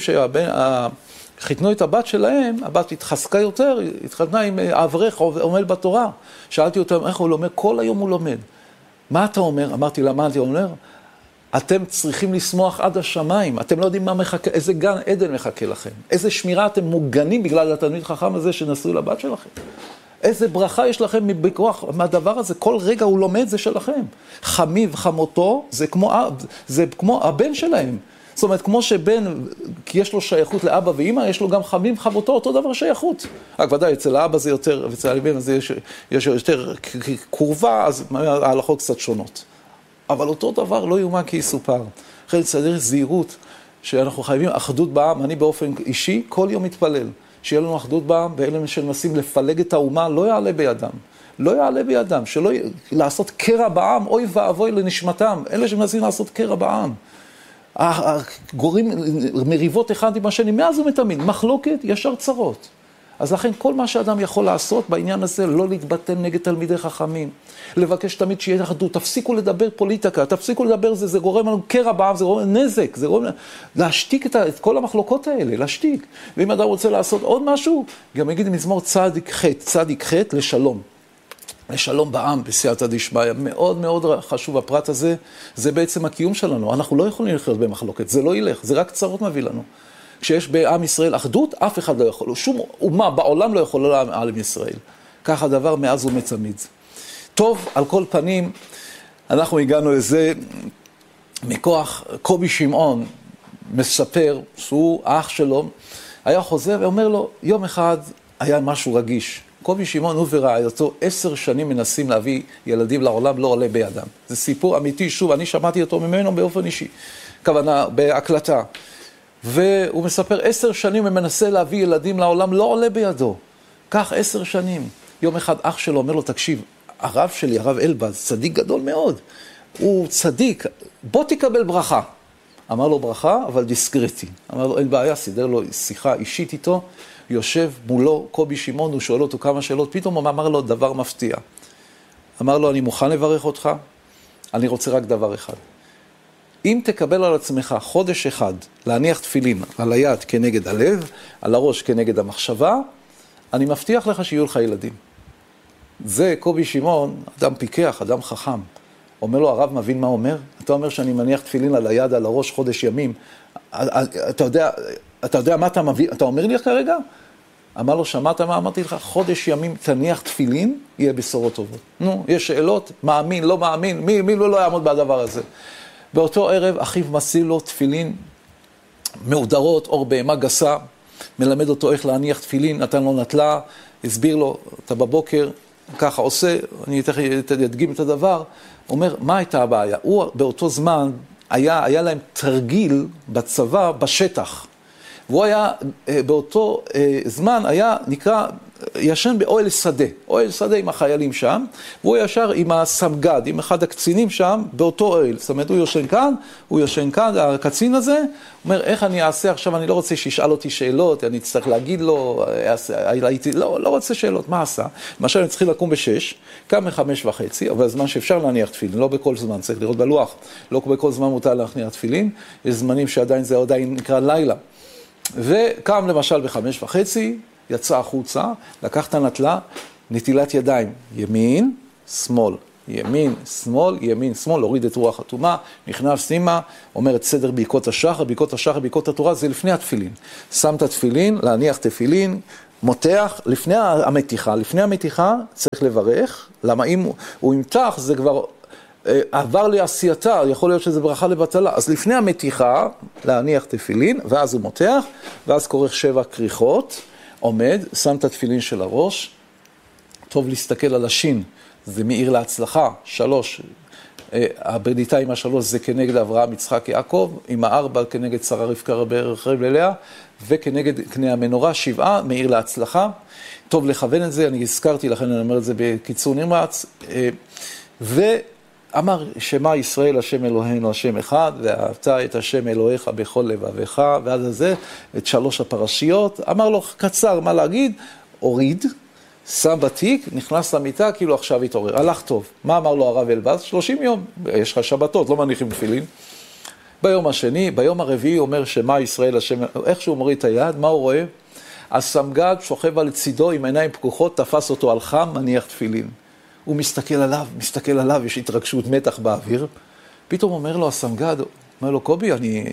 חיתנו את הבת שלהם, הבת התחזקה יותר, התחתנה עם אברך עומד בתורה. שאלתי אותם איך הוא לומד, כל היום הוא לומד. מה אתה אומר? אמרתי לה, מה אתה אומר? אתם צריכים לשמוח עד השמיים, אתם לא יודעים מה מחכה, איזה גן עדן מחכה לכם, איזה שמירה אתם מוגנים בגלל התלמיד חכם הזה שנשאו לבת שלכם. איזה ברכה יש לכם בכוח מהדבר הזה, כל רגע הוא לומד זה שלכם. חמי וחמותו זה כמו הבן שלהם. זאת אומרת, כמו שבן, כי יש לו שייכות לאבא ואמא, יש לו גם חמים וחמותו, אותו דבר שייכות. רק ודאי, אצל האבא זה יותר, ואצל הבן הזה יש יותר קורבה, אז ההלכות קצת שונות. אבל אותו דבר לא יאומן כי יסופר. אחרי לצדר זהירות, שאנחנו חייבים אחדות בעם, אני באופן אישי, כל יום מתפלל. שיהיה לנו אחדות בעם, ואלה שמנסים לפלג את האומה, לא יעלה בידם. לא יעלה בידם, שלא לעשות קרע בעם, אוי ואבוי לנשמתם, אלה שמנסים לעשות קרע בעם. גורים מריבות אחד עם השני, מאז ומתמיד, מחלוקת, ישר צרות. אז לכן כל מה שאדם יכול לעשות בעניין הזה, לא להתבטא נגד תלמידי חכמים, לבקש תמיד שיהיה אחדות, תפסיקו לדבר פוליטיקה, תפסיקו לדבר זה גורם לנו קרע בעם, זה גורם נזק, זה גורם להשתיק את כל המחלוקות האלה, להשתיק. ואם אדם רוצה לעשות עוד משהו, גם יגיד מזמור צדיק ח' לשלום. לשלום בעם, בסייעתא דשמיא. מאוד מאוד חשוב הפרט הזה, זה בעצם הקיום שלנו. אנחנו לא יכולים לחיות במחלוקת, זה לא ילך, זה רק צרות מביא לנו. כשיש בעם ישראל אחדות, אף אחד לא יכול, שום אומה בעולם לא יכול לעם ישראל. כך הדבר מאז ומתמיד. טוב, על כל פנים, אנחנו הגענו לזה מכוח קובי שמעון, מספר שהוא, האח שלו, היה חוזר ואומר לו, יום אחד היה משהו רגיש. קובי שמעון הוא ורעייתו 10 שנים מנסים להביא ילדים לעולם, לא עולה בידם. זה סיפור אמיתי, שוב, אני שמעתי אותו ממנו באופן אישי, כוונה, בהקלטה. והוא מספר 10 שנים הוא מנסה להביא ילדים לעולם, לא עולה בידו. כך 10 שנים. יום אחד אח שלו אומר לו, תקשיב, הרב שלי, הרב אלבז, צדיק גדול מאוד. הוא צדיק, בוא תקבל ברכה. אמר לו ברכה, אבל דיסקרטי. אמר לו, אין בעיה, סידר לו שיחה אישית איתו, יושב מולו קובי שמעון, הוא שואל אותו כמה שאלות, פתאום הוא אמר לו דבר מפתיע. אמר לו, אני מוכן לברך אותך, אני רוצה רק דבר אחד. אם תקבל על עצמך חודש אחד להניח תפילין על היד כנגד הלב, על הראש כנגד המחשבה, אני מבטיח לך שיהיו לך ילדים. זה קובי שמעון, אדם פיקח, אדם חכם. אומר לו, הרב מבין מה אומר? אתה אומר שאני מניח תפילין על היד, על הראש חודש ימים. אתה יודע מה אתה מביא? אתה אומר לי כרגע? אמר לו, שמעת מה אמרתי לך? חודש ימים תניח תפילין, יהיה בשורות טובות. נו, יש שאלות? מאמין, לא מאמין? מי לא יעמוד בדבר הזה? באותו ערב, אחיו מסיל לו תפילין מעודרות, אור בהמה גסה, מלמד אותו איך להניח תפילין, נתן לו נטלה, הסביר לו, אתה בבוקר, ככה עושה, אני אדגים את הדבר, אומר, מה הייתה הבעיה? הוא באותו זמן, היה להם תרגיל בצבא, בשטח. והוא היה, באותו זמן, היה נקרא, ישן באוהל שדה. אוהל שדה עם החיילים שם, והוא ישר עם הסמגד, עם אחד הקצינים שם, באותו אוהל. זאת אומרת, הוא ישן כאן, הקצין הזה, אומר, איך אני אעשה עכשיו? אני לא רוצה שישאל אותי שאלות, אני צריך להגיד לו, לא רוצה שאלות, מה עשה? למשל, אני צריך לקום ב6, קם ב5:30, אבל הזמן שאפשר להניח תפילין, לא בכל זמן, צריך לראות בלוח, לא בכל זמן מותר להניח תפילין, יש זמנים שעדיין זה עדיין נקרא לילה. וקם למשל ב5:30, יצא החוצה, לקח את הנטלה, נטילת ידיים, ימין, שמאל, ימין, שמאל, ימין, שמאל, להוריד את רוח התומה, נכנס סימה, אומר את סדר ברכות השחר, ברכות השחר, ברכות התורה, זה לפני התפילין. שם את התפילין, להניח תפילין, מותח, לפני המתיחה צריך לברך, למה אם הוא ימתח זה כבר עבר לעשייתה, יכול להיות שזה ברכה לבטלה. אז לפני המתיחה, להניח תפילין, ואז הוא מותח, ואז קורך 7 כריכות, עומד, שם את התפילין של הראש, טוב להסתכל על השין, זה מאיר להצלחה, 3, הברדיתה עם 3 זה כנגד אברהם, יצחק, יעקב, עם 4 כנגד שרה רבקה רחל ללאה, וכנגד קנה המנורה 7, מאיר להצלחה, טוב לכוון את זה, אני הזכרתי, לכן אני אומר את זה בקיצור נמרץ, אמר, שמע ישראל, השם אלוהינו, השם אחד, ואהבת את השם אלוהיך בכל לבביך, ועד הזה, את 3 הפרשיות. אמר לו, קצר, מה להגיד? הוריד, שם בתיק, נכנס למיטה, כאילו עכשיו התעורר. הלך טוב. מה אמר לו הרב אלבז? 30 יום. יש לך שבתות, לא מניחים תפילין. ביום השני, ביום הרביעי, אומר, שמע ישראל, השם, איך שהוא מוריד את היד, מה הוא רואה? הסמגד שוכב על צידו עם עיניים פקוחות, תפס אותו על חם, מניח תפילין. הוא מסתכל עליו, יש התרגשות מתח באוויר. פתאום אומר לו הסמגד, אומר לו, קובי,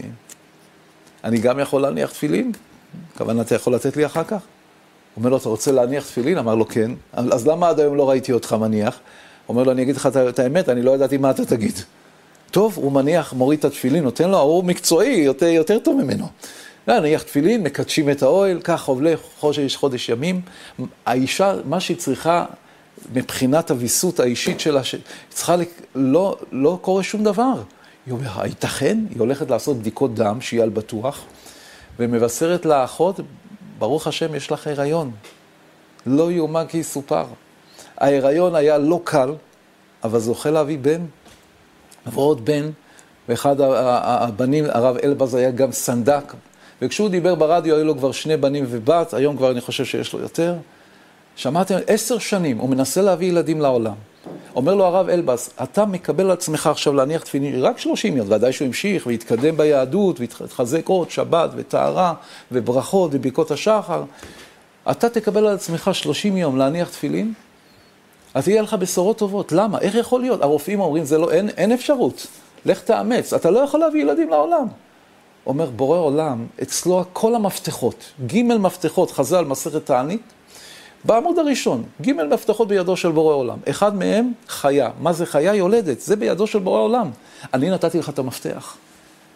אני גם יכול להניח תפילין? כוונה, אתה יכול לתת לי אחר כך? אומר לו, אתה רוצה להניח תפילין? אמר לו, כן. אז למה עד היום לא ראיתי אותך מניח? אומר לו, אני אגיד לך את האמת, אני לא ידעתי מה אתה תגיד. טוב, הוא מניח, מוריד את התפילין, נותן לו, הוא מקצועי, יותר טוב ממנו. להניח תפילין, מקדשים את האוהל, כך עובלה חודש ימים. האישה, מה שהיא צריכה, מבחינת הוויסות האישית שלה, צריכה, לא קורה שום דבר. היא אומרת, הייתכן? היא הולכת לעשות בדיקות דם, שיהיה על בטוח, ומבשרת לאחות, ברוך השם, יש לך הריון. לא יאומן כי יסופר. ההיריון היה לא קל, אבל זוכה להביא בן, ועוד בן, ואחד הבנים, הרב אלבז היה גם סנדק, וכשהוא דיבר ברדיו, היו לו כבר 2 בנים ובת, היום כבר אני חושב שיש לו יותר. שמעתם, 10 שנים, הוא מנסה להביא ילדים לעולם. אומר לו הרב אלבז, אתה מקבל על עצמך עכשיו להניח תפילין, רק 30 יום, ודאי שהוא המשיך והתקדם ביהדות, והתחזק עוד, שבת וטהרה, וברכות וברכות השחר. אתה תקבל על עצמך 30 יום להניח תפילין, אז יהיה לך בשורות טובות. למה? איך יכול להיות? הרופאים אומרים, אין אפשרות. לך תאמץ, אתה לא יכול להביא ילדים לעולם. אומר, בורא עולם, אצלו כל המפתחות, ג' מפתחות, חז"ל מסכת תענית, בעמוד הראשון, ג' מפתחות בידו של בורא עולם. אחד מהם, חיה. מה זה חיה? יולדת. זה בידו של בורא עולם. אני נתתי לך את המפתח.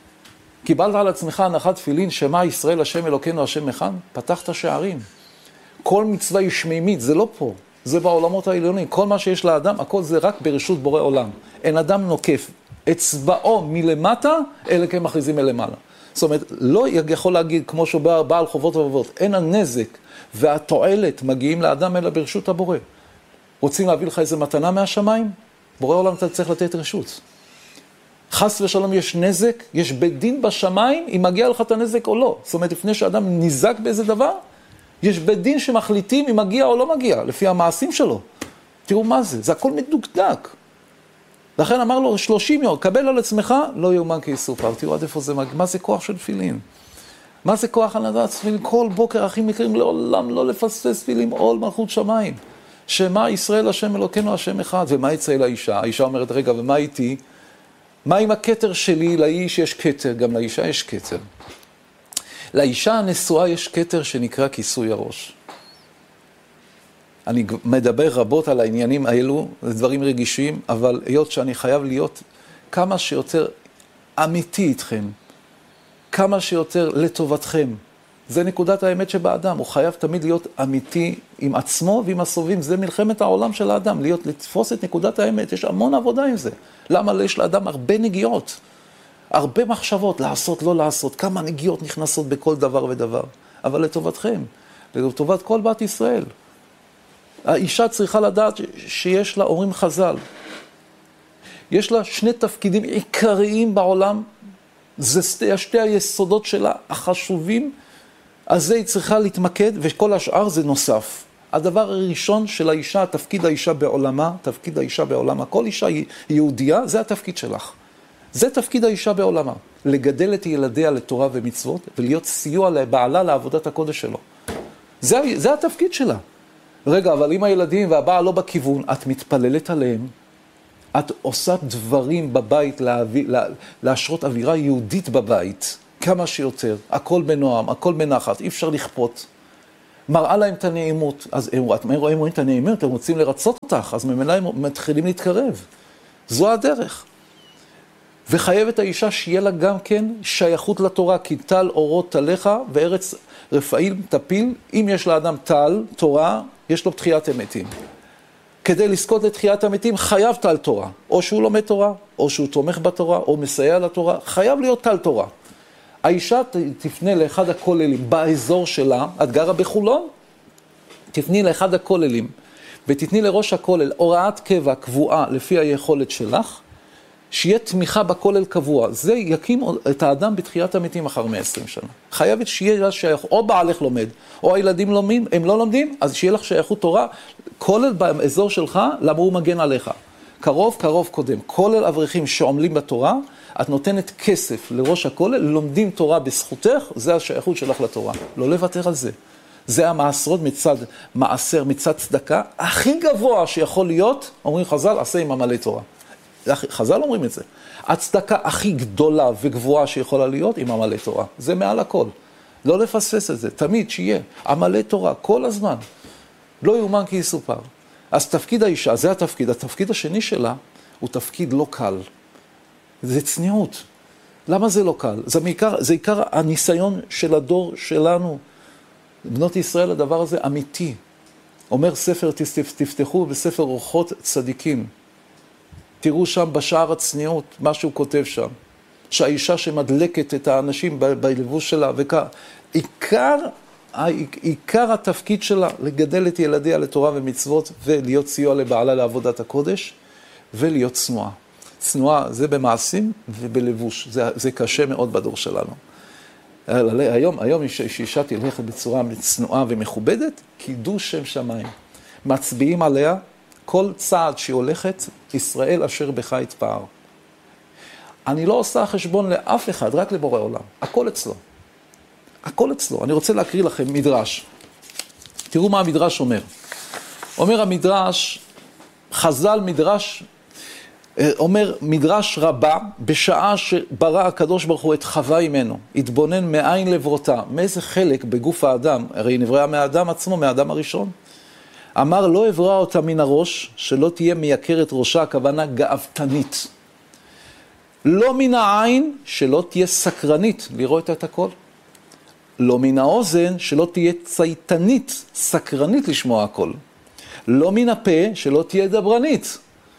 קיבלת על עצמך הנחת תפילין, שמע ישראל, השם אלוקינו, השם אחד, פתחת שערים. כל מצווה היא שמימית, זה לא פה. זה בעולמות העליונים. כל מה שיש לאדם, הכל זה רק ברשות בורא עולם. אין אדם נוקף אצבעו מלמטה, אלא כן מכריזים מלמעלה. זאת אומרת, לא יכול להגיד, כמו שהוא בעל חובות ובבות, אין הנזק והתועלת מגיעים לאדם אלא ברשות הבורא. רוצים להביא לך איזה מתנה מהשמיים? בורא עולם אתה צריך לתת רשות. חס ושלום יש נזק, יש בית דין בשמיים, אם מגיע לך את הנזק או לא. זאת אומרת, לפני שאדם נזק באיזה דבר, יש בית דין שמחליטים אם מגיע או לא מגיע, לפי המעשים שלו. תראו מה זה, זה הכל מדוקדק. לכן אמר לו, 30 יום, קבל על עצמך, לא יאומן כי יסופר. תראו עד איפה זה מגיע, מה זה כוח של תפילין? מה זה כוח על לדעת תפילין? כל בוקר אחים מקרים לעולם לא לפספס תפילין, עול מלכות שמיים. שמה ישראל השם אלוקינו השם אחד, ומה יצא לאישה? האישה אומרת, רגע, ומה איתי? מה עם הכתר שלי? לאיש יש כתר, גם לאישה יש כתר. לאישה הנשואה יש כתר שנקרא כיסוי הראש. אני מדבר רבות על העניינים האלו, זה דברים רגישים, אבל היות שאני חייב להיות כמה שיותר אמיתי איתכם, כמה שיותר לטובתכם. זה נקודת האמת שבאדם, הוא חייב תמיד להיות אמיתי עם עצמו ועם הסובבים. זה מלחמת העולם של האדם, לתפוס את נקודת האמת. יש המון עבודה עם זה. למה יש לאדם הרבה נגיעות, הרבה מחשבות, לעשות, לא לעשות, כמה נגיעות נכנסות בכל דבר ודבר. אבל לטובתכם, לטובת כל בת ישראל. האישה צריכה לדעת שיש לה, אומרים חז"ל, יש לה שני תפקידים עיקריים בעולם, זה שתי היסודות שלה החשובים, אז זה היא צריכה להתמקד, וכל השאר זה נוסף. הדבר הראשון של האישה, תפקיד האישה בעולמה, תפקיד האישה בעולמה, כל אישה יהודייה, זה התפקיד שלך. זה תפקיד האישה בעולמה, לגדל את ילדיה לתורה ומצוות, ולהיות סיוע לבעלה לעבודת הקודש שלו. זה התפקיד שלה. רגע, אבל אם הילדים והבעל לא בכיוון, את מתפללת עליהם, את עושה דברים בבית להשרות אווירה יהודית בבית, כמה שיותר, הכל בנועם, הכל בנחת, אי אפשר לכפות. מראה להם את הנעימות, אז הם רואים את הנעימות, הם רוצים לרצות אותך, אז ממילא הם מתחילים להתקרב. זו הדרך. וחייבת האישה שיהיה לה גם כן שייכות לתורה, כי טל אורות תליך וארץ רפאים תפיל. אם יש לאדם טל, תורה, יש לו תחיית המתים. כדי לזכות לתחיית המתים חייב טל תורה. או שהוא לומד תורה, או שהוא תומך בתורה, או מסייע לתורה. חייב להיות טל תורה. האישה תפנה לאחד הכוללים באזור שלה, את גרה בחולון, תפני לאחד הכוללים, ותתני לראש הכולל הוראת קבע קבועה לפי היכולת שלך, שיהיה תמיכה בכולל קבוע. זה יקים את האדם בתחיית המתים אחר 120 שנה. חייבת שיהיה לה שייכות, או בעלך לומד, או הילדים לומדים, הם לא לומדים, אז שיהיה לך שייכות תורה, כולל באזור שלך, למה הוא מגן עליך. קרוב קודם. כולל אברכים שעומלים בתורה, את נותנת כסף לראש הכולל, לומדים תורה בזכותך, זה השייכות שלך לתורה. לא לוותר על זה. זה המעשרות מצד מעשר, מצד צדקה, הכי גבוה שיכול להיות, אומרים חז"ל, עשה עם המלא תורה. חז"ל אומרים את זה. הצדקה הכי גדולה וגבוהה שיכולה להיות עם המלא תורה. זה מעל הכל. לא לפספס את זה. תמיד שיהיה. המלא תורה, כל הזמן. לא יאומן כי יסופר. אז תפקיד האישה, זה התפקיד. התפקיד השני שלה הוא תפקיד לא קל. זה צניעות. למה זה לא קל? זה עיקר הניסיון של הדור שלנו. בנות ישראל, הדבר הזה אמיתי. אומר ספר, תפתחו בספר אורחות צדיקים. תראו שם בשער הצניעות, מה שהוא כותב שם. שהאישה שמדלקת את האנשים בלבוש שלה, עיקר התפקיד שלה לגדל את ילדיה לתורה ומצוות, ולהיות סיוע לבעלה לעבודת הקודש, ולהיות צנועה. צנועה זה במעשים ובלבוש. זה קשה מאוד בדור שלנו. היום שאישה תלכת בצורה צנועה ומכובדת, קידוש שם שמיים. מצביעים עליה, כל צעד שהיא הולכת, ישראל אשר בך יתפאר. אני לא עושה חשבון לאף אחד, רק לבורא עולם. הכל אצלו. הכל אצלו. אני רוצה להקריא לכם מדרש. תראו מה המדרש אומר. אומר המדרש, חז"ל מדרש, אומר מדרש רבה, בשעה שברא הקדוש ברוך הוא את חווה ממנו, התבונן מאין לברותה, מאיזה חלק בגוף האדם, הרי נבראה מהאדם עצמו, מהאדם הראשון. אמר לא אברא אותה מן הראש, שלא תהיה מייקרת ראשה, הכוונה גאוותנית. לא מן העין, שלא תהיה סקרנית לראות את הכל. לא מן האוזן, שלא תהיה צייתנית, סקרנית לשמוע הכל. לא מן הפה, שלא תהיה דברנית.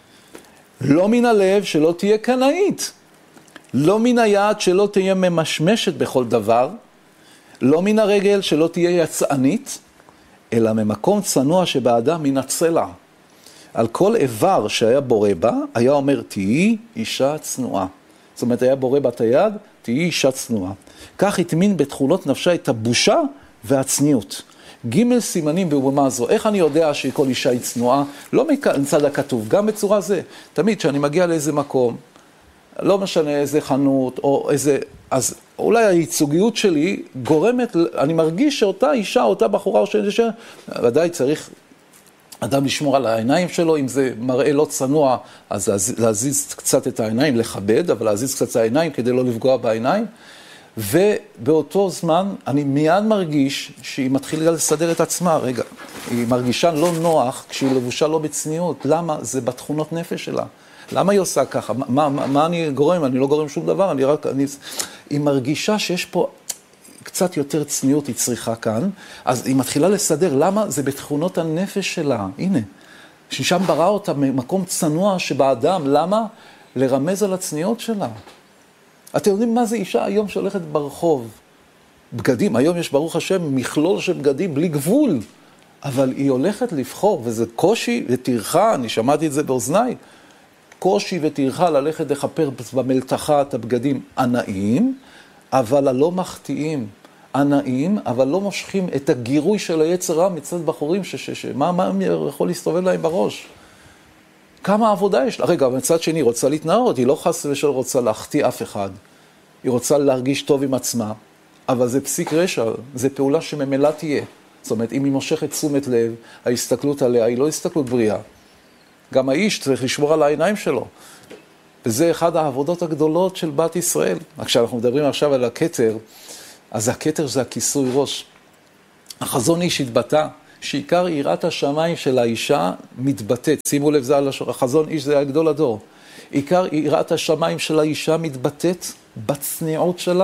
לא מן הלב, שלא תהיה קנאית. לא מן היד, שלא תהיה ממשמשת בכל דבר. לא מן הרגל, שלא תהיה יצאנית, אלא ממקום צנוע שבאדם מן הצלע. על כל איבר שהיה בורא בה, היה אומר, תהי אישה צנועה. זאת אומרת, היה בורא בה את היד, תהי אישה צנועה. כך התמין בתכונות נפשה את הבושה והצניעות. ג' סימנים באומה זו. איך אני יודע שכל אישה היא צנועה? לא מצד הכתוב, גם בצורה זה. תמיד כשאני מגיע לאיזה מקום, לא משנה איזה חנות או איזה, אז אולי הייצוגיות שלי גורמת, אני מרגיש שאותה אישה, אותה בחורה או שאישה, ודאי צריך אדם לשמור על העיניים שלו, אם זה מראה לא צנוע, אז להזיז קצת את העיניים, לכבד, אבל להזיז קצת את העיניים כדי לא לפגוע בעיניים. ובאותו זמן אני מיד מרגיש שהיא מתחילה לסדר את עצמה. רגע, היא מרגישה לא נוח כשהיא לבושה לא בצניעות. למה? זה בתכונות נפש שלה. למה היא עושה ככה? מה אני גורם? אני לא גורם שום דבר, היא מרגישה שיש פה קצת יותר צניעות היא צריכה כאן, אז היא מתחילה לסדר. למה? זה בתכונות הנפש שלה. הנה, ששם ברא אותה מקום צנוע שבאדם. למה? לרמז על הצניעות שלה. אתם יודעים מה זה אישה היום שהולכת ברחוב? בגדים, היום יש ברוך השם מכלול של בגדים בלי גבול, אבל היא הולכת לבחור, וזה קושי וטרחה, אני שמעתי את זה באוזניי, קושי וטרחה ללכת לחפר במלתחה את הבגדים ענאים, אבל הלא מחטיאים, ענאים, אבל לא מושכים את הגירוי של היצר רע מצד בחורים, מה יכול להסתובב להם בראש? כמה עבודה יש לה? רגע, מצד שני, היא רוצה להתנאות, היא לא חס ושלום רוצה להחטיא אף אחד. היא רוצה להרגיש טוב עם עצמה, אבל זה פסיק רשע, זה פעולה שממילא תהיה. זאת אומרת, אם היא מושכת תשומת לב, ההסתכלות עליה היא לא הסתכלות בריאה. גם האיש צריך לשמור על העיניים שלו. וזה אחד העבודות הגדולות של בת ישראל. כשאנחנו מדברים עכשיו על הכתר, אז הכתר זה הכיסוי ראש. החזון איש התבטא, שעיקר יראת השמיים של האישה מתבטאת. שימו לב, זה על החזון איש, זה הגדול הדור. עיקר יראת השמיים של האישה מתבטאת בצניעות שלה,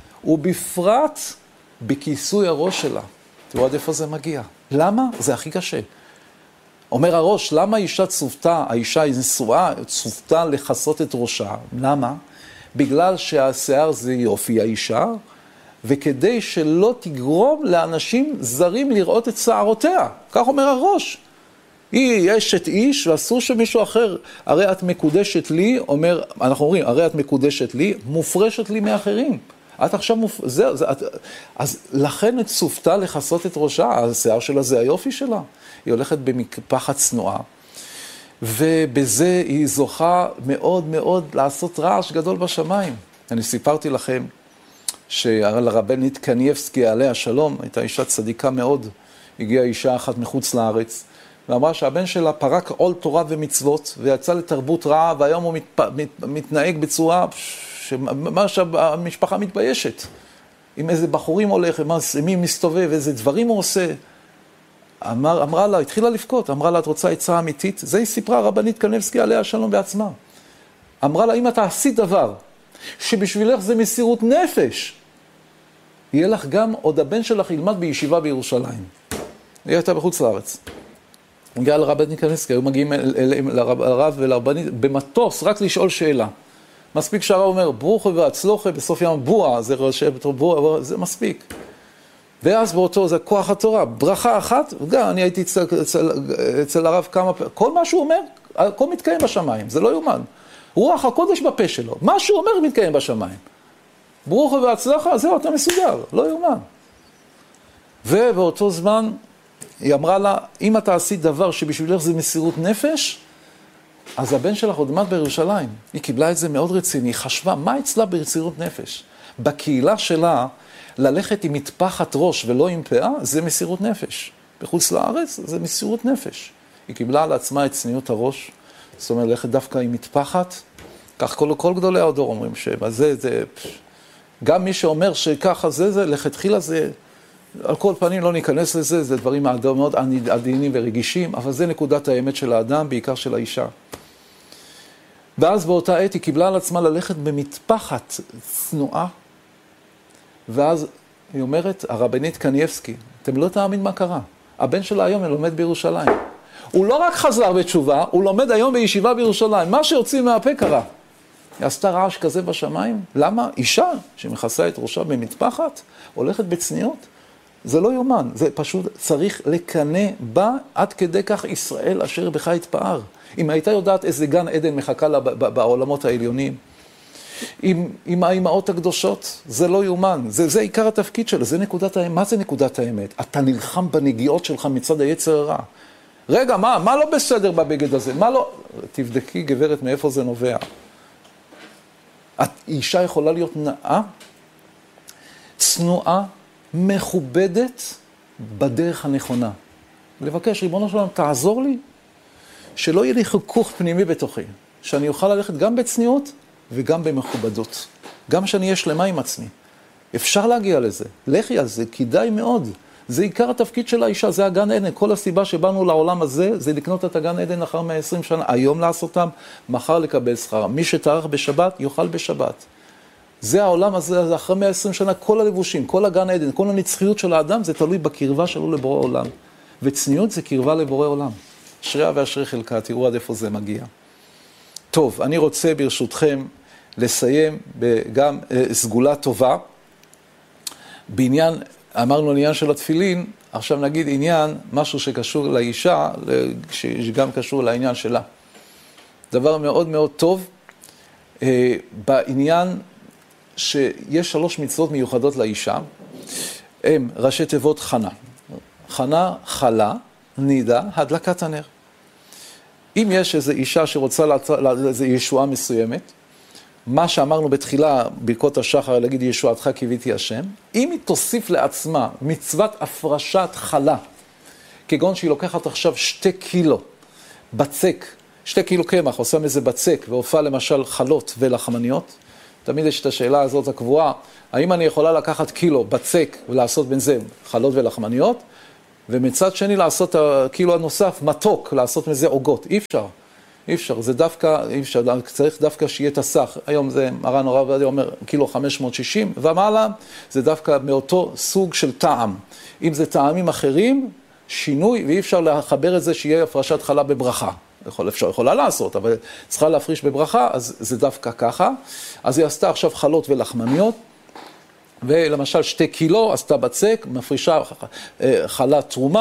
ובפרט בכיסוי הראש שלה. תראו עד איפה זה מגיע. למה? זה הכי קשה. אומר הראש, למה האישה צופתה, האישה היא נשואה, צופתה לחסות את ראשה? למה? בגלל שהשיער זה יופי האישה, וכדי שלא תגרום לאנשים זרים לראות את שערותיה. כך אומר הראש. היא אשת איש, ואסור שמישהו אחר, הרי את מקודשת לי, אנחנו אומרים, הרי את מקודשת לי, מופרשת לי מאחרים. את עכשיו אז לכן את צופתה לחסות את ראשה, השיער שלה זה היופי שלה. היא הולכת במקפחת צנועה, ובזה היא זוכה מאוד מאוד לעשות רעש גדול בשמיים. אני סיפרתי לכם שלרבנית קניבסקי עליה שלום, הייתה אישה צדיקה מאוד, הגיעה אישה אחת מחוץ לארץ, ואמרה שהבן שלה פרק עול תורה ומצוות, ויצא לתרבות רעה, והיום הוא מתנהג בצורה שמה שהמשפחה מתביישת. עם איזה בחורים הולך, עם מי מסתובב, איזה דברים הוא עושה. אמרה לה, התחילה לבכות, אמרה לה, את רוצה עצה אמיתית? זה היא סיפרה רבנית קניבסקי עליה שלום בעצמה. אמרה לה, אם אתה עשית דבר, שבשבילך זה מסירות נפש, יהיה לך גם, עוד הבן שלך ילמד בישיבה בירושלים. היא הייתה בחוץ לארץ. הגיעה לרבנית קניבסקי, היו מגיעים לרב ולרבנית במטוס, רק לשאול שאלה. מספיק שהרב אומר, ברוך והצלוחה, בסוף ים בועה, זה ראשי בתור בועה, זה מספיק. ואז באותו, זה כוח התורה, ברכה אחת, וגם אני הייתי אצל הרב כמה פעמים, כל מה שהוא אומר, הכל מתקיים בשמיים, זה לא יומן. רוח הקודש בפה שלו, מה שהוא אומר מתקיים בשמיים. ברוך והצלחה, זהו, אתה מסודר, לא יומן. ובאותו זמן, היא אמרה לה, אם אתה עשית דבר שבשבילך זה מסירות נפש, אז הבן שלך עוד מעט בירושלים. היא קיבלה את זה מאוד רציני, היא חשבה, מה אצלה במסירות נפש? בקהילה שלה, ללכת עם מטפחת ראש ולא עם פאה, זה מסירות נפש. בחוץ לארץ, זה מסירות נפש. היא קיבלה על עצמה את צניעות הראש, זאת אומרת, ללכת דווקא עם מטפחת, כך כל גדולי הדור אומרים שזה, גם מי שאומר שככה זה, לכתחילה זה, על כל פנים לא ניכנס לזה, זה דברים מאוד עדינים ורגישים, אבל זה נקודת האמת של האדם, בעיקר של האישה. ואז באותה עת היא קיבלה על עצמה ללכת במטפחת צנועה, ואז היא אומרת, הרבנית קניאבסקי, אתם לא תאמין מה קרה. הבן שלה היום לומד בירושלים. הוא לא רק חזר בתשובה, הוא לומד היום בישיבה בירושלים. מה שיוצאים מהפה קרה. היא עשתה רעש כזה בשמיים. למה? אישה שמכסה את ראשה במטפחת, הולכת בצניעות. זה לא יומן, זה פשוט צריך לקנא בה, עד כדי כך ישראל אשר בך התפאר. אם הייתה יודעת איזה גן עדן מחכה לה בעולמות העליונים, עם האימהות הקדושות, זה לא יומן, זה עיקר התפקיד שלה, זה נקודת האמת. מה זה נקודת האמת? אתה נלחם בנגיעות שלך מצד היצר הרע. רגע, מה לא בסדר בבגד הזה? מה לא? תבדקי גברת מאיפה זה נובע. האישה יכולה להיות נאה, צנועה, מכובדת בדרך הנכונה. לבקש, ריבונו שלנו, תעזור לי, שלא יהיה לי חיכוך פנימי בתוכי, שאני אוכל ללכת גם בצניעות וגם במכובדות. גם שאני אהיה שלמה עם עצמי. אפשר להגיע לזה, לכי על זה, כדאי מאוד. זה עיקר התפקיד של האישה, זה הגן עדן. כל הסיבה שבאנו לעולם הזה, זה לקנות את הגן עדן אחר 120 שנה. היום לעשותם, מחר לקבל שכר. מי שטרח בשבת, יאכל בשבת. זה העולם הזה, אחרי 120 שנה, כל הלבושים, כל הגן עדן, כל הנצחיות של האדם, זה תלוי בקרבה שלו לבורא עולם. וצניעות זה קרבה לבורא עולם. אשריה ואשרי חלקה, תראו עד איפה זה מגיע. טוב, אני רוצה ברשותכם לסיים גם סגולה טובה. בעניין, אמרנו עניין של התפילין, עכשיו נגיד עניין, משהו שקשור לאישה, שגם קשור לעניין שלה. דבר מאוד מאוד טוב, בעניין שיש 3 מצוות מיוחדות לאישה, הם ראשי תיבות חנה. חנה, חלה, נידה, הדלקת הנר. אם יש איזו אישה שרוצה לאיזו ישועה מסוימת, מה שאמרנו בתחילה, ברכות השחר, להגיד ישועתך קיוויתי השם, אם היא תוסיף לעצמה מצוות הפרשת חלה, כגון שהיא לוקחת עכשיו 2 קילו בצק, 2 קילו קמח, עושה מזה בצק, והופעה למשל חלות ולחמניות, תמיד יש את השאלה הזאת הקבועה, האם אני יכולה לקחת קילו בצק ולעשות בין זה חלות ולחמניות, ומצד שני לעשות הקילו הנוסף, מתוק, לעשות מזה עוגות. אי אפשר. אי אפשר. זה דווקא, אי אפשר. צריך דווקא שיהיה תסך. היום זה מרן הרב עובדיה אומר קילו 560, ומעלה זה דווקא מאותו סוג של טעם. אם זה טעמים אחרים, שינוי, ואי אפשר לחבר את זה שיהיה הפרשת חלה בברכה. יכולה לעשות, אבל צריכה להפריש בברכה, אז זה דווקא ככה. אז היא עשתה עכשיו חלות ולחמניות, ולמשל 2 קילו עשתה בצק, מפרישה חלה תרומה,